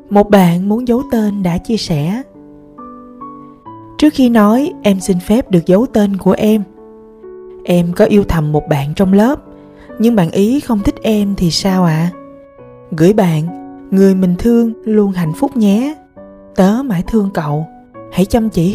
Một bạn muốn giấu tên đã chia sẻ: trước khi nói em xin phép được giấu tên của em. Em có yêu thầm một bạn trong lớp, nhưng bạn ý không thích em thì sao ạ? Gửi bạn, người mình thương luôn hạnh phúc nhé. Tớ mãi thương cậu, hãy chăm chỉ